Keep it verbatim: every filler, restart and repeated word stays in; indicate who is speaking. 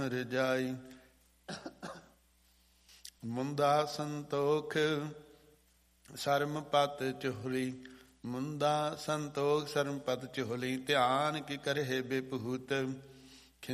Speaker 1: ਰਜਾਈ। ਮੁੰਦਾ ਸੰਤੋਖ ਸਰਮ ਪਤ ਚੁਹਲੀ। ਮੁੰਦਾ ਸੰਤੋਖ ਸਰਮ ਪਤ ਚੁਹਲੀ। ਧਿਆਨ ਕੀ ਕਰਹਿ ਬੇਪਹੂਤ।